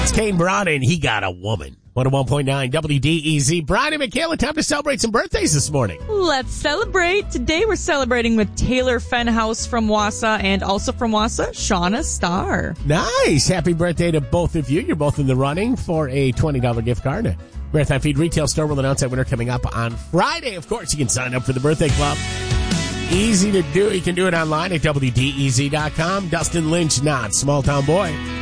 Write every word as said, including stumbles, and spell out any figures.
It's Kane Brown, and he got a woman. one oh one point nine W D E Z. Brian and Michaela, time to celebrate some birthdays this morning. Let's celebrate. Today we're celebrating with Taylor Fenhouse from Wausau, and also from Wausau, Shauna Starr. Nice. Happy birthday to both of you. You're both in the running for a twenty dollars gift card. A Marathon Feed retail store will announce that winner coming up on Friday. Of course, you can sign up for the birthday club. Easy to do. You can do it online at W D E Z dot com. Dustin Lynch, not Small Town Boy.